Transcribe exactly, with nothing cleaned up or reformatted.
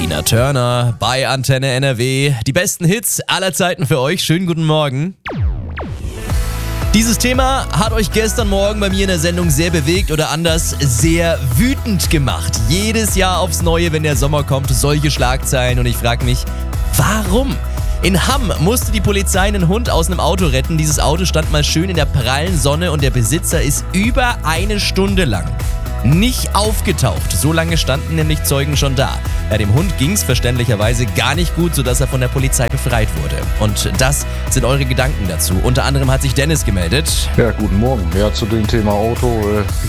Tina Turner bei Antenne N R W. Die besten Hits aller Zeiten für euch. Schönen guten Morgen. Dieses Thema hat euch gestern Morgen bei mir in der Sendung sehr bewegt oder anders sehr wütend gemacht. Jedes Jahr aufs Neue, wenn der Sommer kommt, solche Schlagzeilen und ich frage mich, warum? In Hamm musste die Polizei einen Hund aus einem Auto retten. Dieses Auto stand mal schön in der prallen Sonne und der Besitzer ist über eine Stunde lang nicht aufgetaucht. So lange standen nämlich Zeugen schon da. Ja, dem Hund ging's verständlicherweise gar nicht gut, sodass er von der Polizei befreit wurde. Und das sind eure Gedanken dazu. Unter anderem hat sich Dennis gemeldet. Ja, guten Morgen. Ja, zu dem Thema Auto. Äh,